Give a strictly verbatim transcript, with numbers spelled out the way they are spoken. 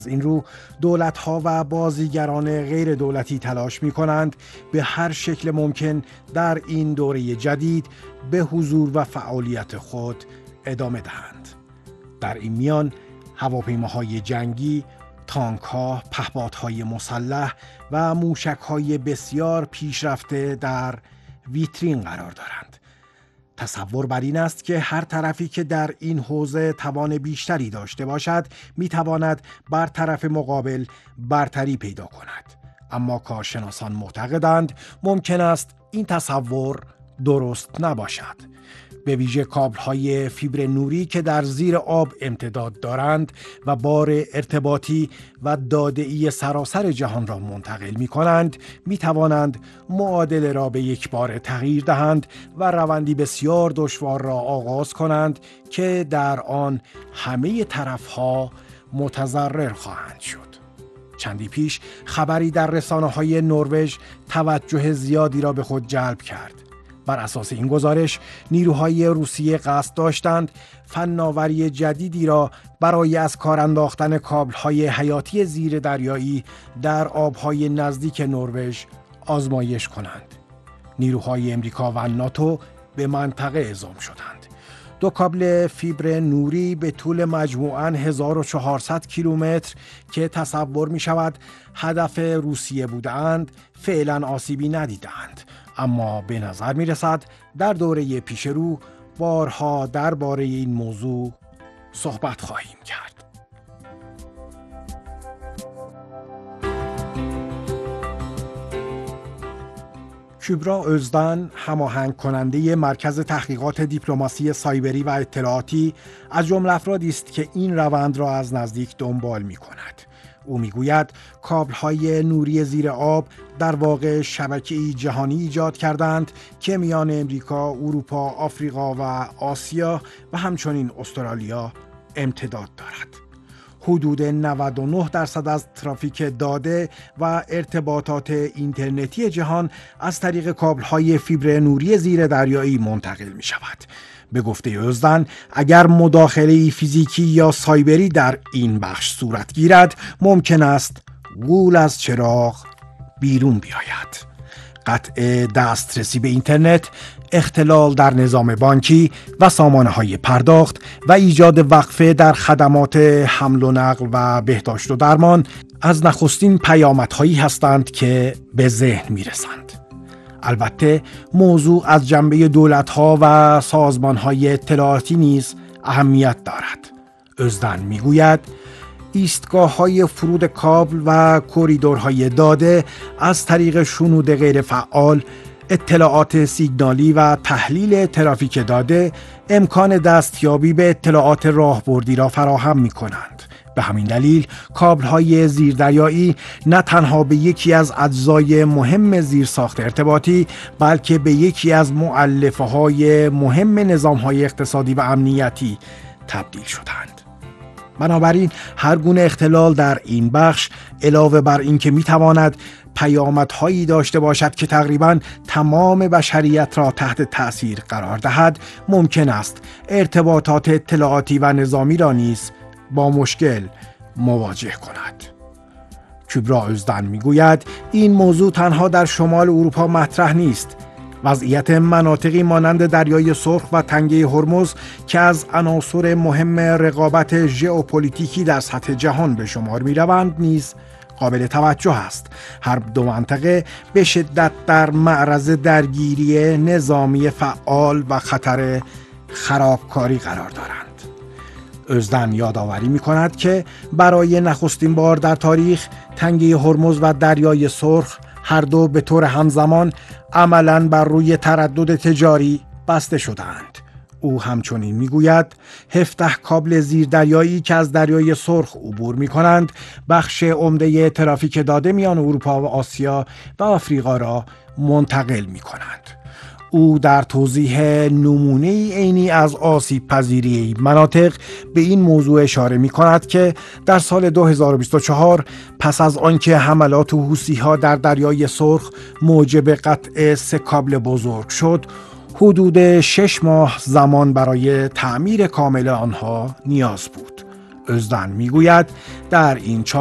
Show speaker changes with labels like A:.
A: از این رو دولت‌ها و بازیگران غیر دولتی تلاش می‌کنند به هر شکل ممکن در این دوره جدید به حضور و فعالیت خود ادامه دهند. در این میان هواپیماهای جنگی، تانک‌ها، پهپادهای مسلح و موشک‌های بسیار پیشرفته در ویترین قرار دارند. تصور بر این است که هر طرفی که در این حوزه توان بیشتری داشته باشد میتواند بر طرف مقابل برتری پیدا کند. اما کارشناسان معتقدند ممکن است این تصور درست نباشد. به ویژه کابل‌های فیبر نوری که در زیر آب امتداد دارند و بار ارتباطی و داده‌ای سراسر جهان را منتقل می‌کنند، می‌توانند معادله را به یک بار تغییر دهند و روندی بسیار دشوار را آغاز کنند که در آن همه طرف‌ها متضرر خواهند شد. چندی پیش خبری در رسانه‌های نروژ توجه زیادی را به خود جلب کرد. بر اساس این گزارش نیروهای روسیه قصد داشتند فناوری جدیدی را برای از کار انداختن کابل‌های حیاتی زیر دریایی در آب‌های نزدیک نروژ آزمایش کنند. نیروهای امریکا و ناتو به منطقه اعزام شدند. دو کابل فیبر نوری به طول مجموعاً هزار و چهارصد کیلومتر که تصور می شود هدف روسیه بودند فعلا آسیبی ندیدند، اما به نظر می رسد در دوره پیش رو بارها درباره این موضوع صحبت خواهیم کرد. کبرا özden، هماهنگ کننده مرکز تحقیقات دیپلماسی سایبری و اطلاعاتی، از جمله افرادی است که این روند را از نزدیک دنبال می کند. او میگوید کابل‌های نوری زیر آب در واقع شبکه‌ای جهانی ایجاد کردند که میان امریکا، اروپا، آفریقا و آسیا و همچنین استرالیا امتداد دارد. حدود نود و نه درصد از ترافیک داده و ارتباطات اینترنتی جهان از طریق کابل‌های فیبر نوری زیر دریایی منتقل می شود. به گفته özden اگر مداخله فیزیکی یا سایبری در این بخش صورت گیرد ممکن است غول از چراغ بیرون بیاید. قطع دسترسی به اینترنت، اختلال در نظام بانکی و سامانه‌های پرداخت و ایجاد وقفه در خدمات حمل و نقل و بهداشت و درمان از نخستین پیامدهایی هستند که به ذهن میرسند. البته موضوع از جنبه دولت‌ها و سازمان‌های اطلاعاتی نیز اهمیت دارد. özden میگوید ایستگاه‌های فرود کابل و کوریدورهای داده از طریق شنود غیر فعال، اطلاعات سیگنالی و تحلیل ترافیک داده امکان دستیابی به اطلاعات راهبردی را فراهم می‌کنند. به همین دلیل کابل‌های زیردریایی نه تنها به یکی از اجزای مهم زیرساخت ارتباطی بلکه به یکی از مؤلفه‌های مهم نظام‌های اقتصادی و امنیتی تبدیل شدند. بنابراین هر گونه اختلال در این بخش علاوه بر این که می‌تواند پیامدهایی داشته باشد که تقریباً تمام بشریت را تحت تأثیر قرار دهد، ممکن است ارتباطات اطلاعاتی و نظامی را نیز با مشکل مواجه کند. کبرا özden میگوید این موضوع تنها در شمال اروپا مطرح نیست. وضعیت مناطقی مانند دریای سرخ و تنگه هرمز که از عناصر مهم رقابت ژئوپلیتیکی در سطح جهان به شمار می‌روند نیز قابل توجه است. هر دو منطقه به شدت در معرض درگیری نظامی فعال و خطر خرابکاری قرار دارند. özden یادآوری می‌کند که برای نخستین بار در تاریخ تنگه هرمز و دریای سرخ هر دو به طور همزمان عملاً بر روی تردد تجاری بسته شدند. او همچنین میگوید هفده کابل زیردریایی که از دریای سرخ عبور می‌کنند بخش عمده ترافیک داده میان اروپا و آسیا و آفریقا را منتقل می‌کنند. او در توضیح نمونه عینی از آسیب پذیری مناطق به این موضوع اشاره می کند که در سال دو هزار و بیست و چهار پس از آنکه حملات حوثی‌ها در دریای سرخ موجب قطع سه کابل بزرگ شد، حدود شش ماه زمان برای تعمیر کامل آنها نیاز بود. özden میگوید در این